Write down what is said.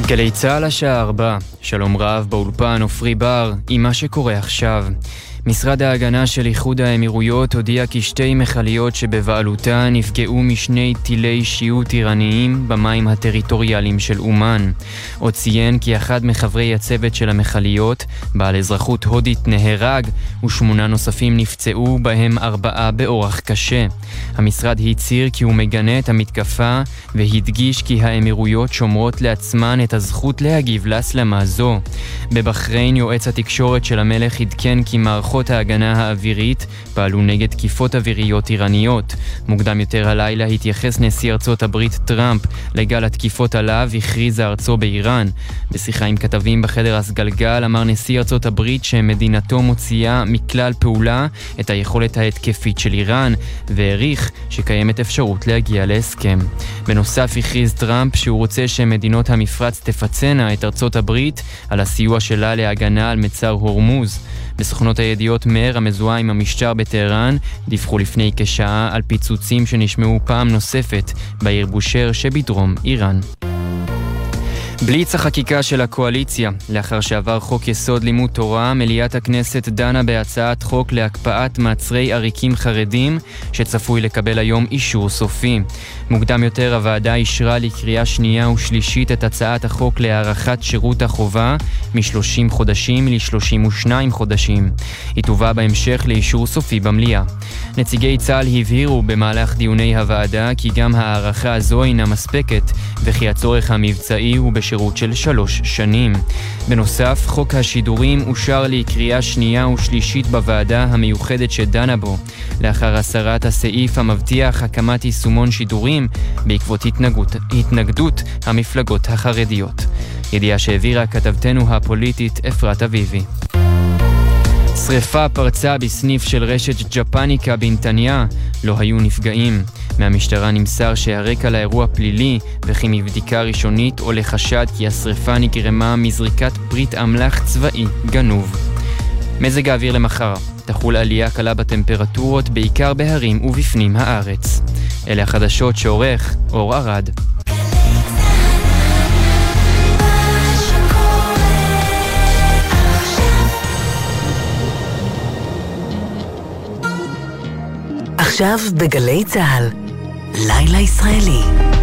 גלי צהל השעה 4, שלום רב באולפן עופרי בר עם מה שקורה עכשיו. משרד ההגנה של איחוד האמירויות הודיע כי 2 מכליות שבבעלותה נפגעו משני טילי שיוט איראניים במים הטריטוריאליים של אומן. עוד ציין כי אחד מחברי הצוות של המכליות, בעל אזרחות הודית, נהרג ו8 נוספים נפצעו, בהם 4 באורח קשה. המשרד הצהיר כי הוא מגנה את המתקפה והדגיש כי האמירויות שומרות לעצמן את הזכות להגיב להסלמה זו. בבחריין יועץ התקשורת של המלך עדכן כי מערכות ההגנה האווירית פעלו נגד תקיפות אוויריות איראניות. מוקדם יותר הלילה התייחס נשיא ארצות הברית טראמפ לגל התקיפות עליו, הכריז ארצו באיראן. בשיחה עם כתבים בחדר הסגלגל אמר נשיא ארצות הברית שמדינתו מוציאה מכלל פעולה את היכולת ההתקפית של איראן, והעריך שקיימת אפשרות להגיע להסכם. בנוסף הכריז טראמפ שהוא רוצה שמדינות המפרץ תפצנה את ארצות הברית על הסיוע שלה להגנה על מצר הורמוז. בסוכנות הידיעות מר המזוהה עם המשטר בטהרן דיווחו לפני כשעה על פיצוצים שנשמעו פעם נוספת בעיר בושר שבדרום איראן. בליץ החקיקה של הקואליציה. לאחר שעבר חוק יסוד לימוד תורה, מליאת הכנסת דנה בהצעת חוק להקפאת מעצרי עריקים חרדים שצפוי לקבל היום אישור סופי. מוקדם יותר הוועדה אישרה לקריאה שנייה ושלישית את הצעת החוק להארכת שירות החובה מ-30 חודשים ל-32 חודשים. היא תובא בהמשך לאישור סופי במליאה. נציגי צה"ל הבהירו במהלך דיוני הוועדה כי גם הערכה הזו אינה מספקת וכי הצורך המבצעי הוא בשירות של 3 שנים. בנוסף, חוק השידורים אושר לקריאה שנייה ושלישית בוועדה המיוחדת שדנה בו, לאחר הסרת הסעיף המבטיח הקמת יישומון שידורים בעקבות התנגדות המפלגות החרדיות. ידיעה שהעבירה כתבתנו הפוליטית אפרת אביבי. שריפה פרצה בסניף של רשת ג'פניקה בנתניה, לא היו נפגעים. מהמשטרה נמסר שהרקע לאירוע פלילי וכי מבדיקה ראשונית עולה חשד כי השריפה נגרמה מזריקת פריט אמל"ח צבאי גנוב. מזג האוויר למחר, תחול עלייה קלה בטמפרטורות בעיקר בהרים ובפנים הארץ. אלה החדשות שעורך אור ארד. עכשיו בגלי צהל, לילה ישראלי.